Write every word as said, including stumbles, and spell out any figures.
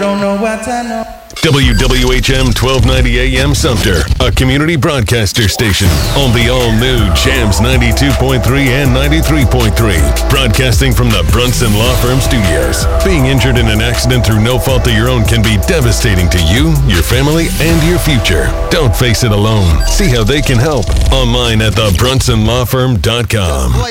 don't know what I know. W W H M twelve ninety A M Sumter, a community broadcaster station on the all-new Jams ninety-two point three and ninety-three point three. Broadcasting from the Brunson Law Firm Studios. Being injured in an accident through no fault of your own can be devastating to you, your family, and your future. Don't face it alone. See how they can help online at the brunson law firm dot com.